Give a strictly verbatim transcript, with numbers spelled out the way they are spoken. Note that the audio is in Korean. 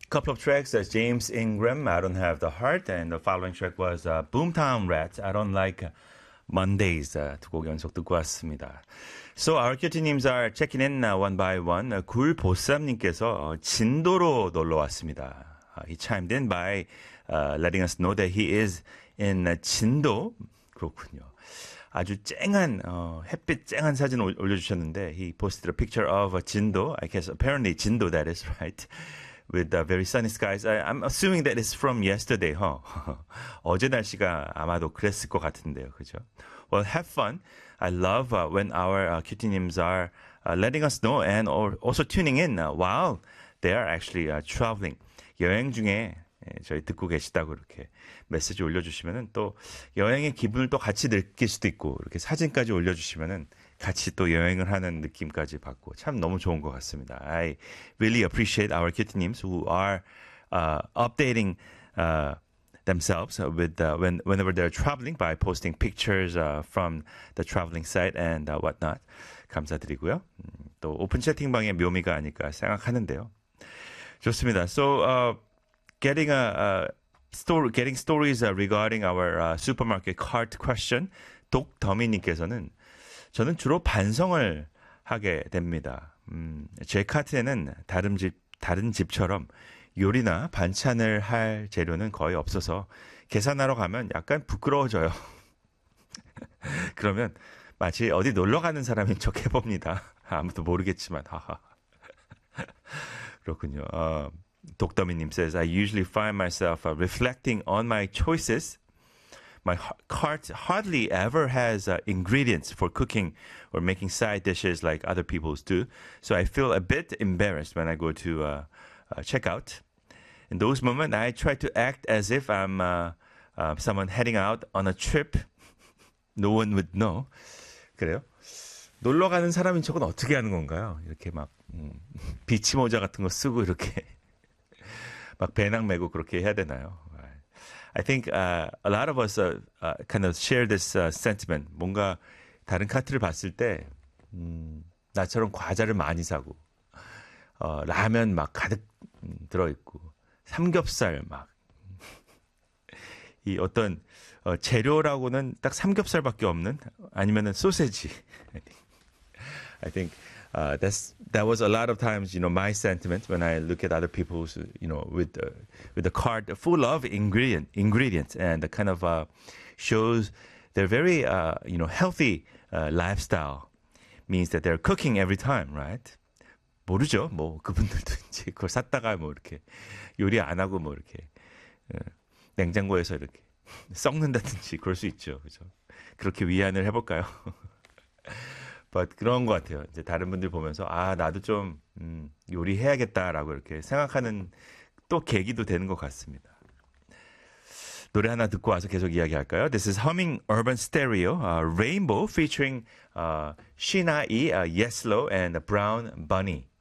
Couple of tracks, uh, James Ingram, I Don't Have the Heart, and the following track was uh, Boomtown Rats, I Don't Like Mondays. Uh, 두 곡 연속 듣고 왔습니다. So our cutie-names are checking in uh, one by one. Uh, 굴보쌈님께서 어, 진도로 놀러 왔습니다. Uh, he chimed in by uh, letting us know that he is in uh, 진도. 그렇군요. 아주 쨍한 어, 햇빛 쨍한 사진 올, 올려주셨는데 he posted a picture of uh, 진도. I guess apparently 진도 that is right. With uh, very sunny skies. I, I'm assuming that it's from yesterday, huh? 어제 날씨가 아마도 그랬을 것 같은데요, 그죠? Well, have fun. I love uh, when our uh, cutie names are uh, letting us know and or also tuning in uh, while they are actually uh, traveling. 여행 중에 예, 저희 듣고 계시다고 이렇게 메시지 올려주시면은 또 여행의 기분을 또 같이 느낄 수도 있고 이렇게 사진까지 올려주시면은 같이 또 여행을 하는 느낌까지 받고 참 너무 좋은 것 같습니다. I really appreciate our cutie names who are uh, updating uh, themselves with uh, when whenever they're traveling by posting pictures uh, from the traveling site and uh, whatnot. 감사드리고요. 음, 또 오픈 채팅방의 묘미가 아닐까 생각하는데요. 좋습니다. So uh, getting a, a story, getting stories uh, regarding our uh, supermarket cart question. 독더미님께서는 저는 주로 반성을 하게 됩니다. 음, 제 카트에는 다른 집, 다른 집처럼 요리나 반찬을 할 재료는 거의 없어서 계산하러 가면 약간 부끄러워져요. 그러면 마치 어디 놀러 가는 사람인 척 해봅니다. 아무도 모르겠지만, 하하. 그렇군요. 어, 독더미님 says, I usually find myself uh, reflecting on my choices. My cart hardly ever has uh, ingredients for cooking or making side dishes like other people's do. So I feel a bit embarrassed when I go to uh, uh, checkout. In those moments, I try to act as if I'm uh, uh, someone heading out on a trip. No one would know. 그래요? 놀러 가는 사람인 척은 어떻게 하는 건가요? 이렇게 막 음, 비치 모자 같은 거 쓰고 이렇게 막 배낭 메고 그렇게 해야 되나요? I think uh, a lot of us uh, uh, kind of share this uh, sentiment. 뭔가 다른 카트를 봤을 때 음, 나처럼 과자를 많이 사고 어, 라면 막 가득 음, 들어있고 삼겹살 막 이 어떤 어, 재료라고는 딱 삼겹살밖에 없는 아니면은 소세지. I think uh, that's that was a lot of times, you know, my sentiment when I look at other people's, you know, with uh, with the cart full of ingredient ingredients and the kind of uh, shows they're very uh, you know healthy uh, lifestyle means that they're cooking every time, right? 모르죠. 뭐 그분들도 이제 그걸 샀다가 뭐 이렇게 요리 안 하고 뭐 이렇게 어, 냉장고에서 이렇게 썩는다든지 그럴 수 있죠, 그죠? 그렇게 위안을 해볼까요? But 그런 것 같아요. 이제 다른 분들 보면서 아 나도 좀 음, 요리해야겠다라고 이렇게 생각하는 또 계기도 되는 것 같습니다. 노래 하나 듣고 와서 계속 이야기할까요? This is Humming Urban Stereo, uh, Rainbow featuring uh, Shina E, uh, Yeslo, and Brown Bunny.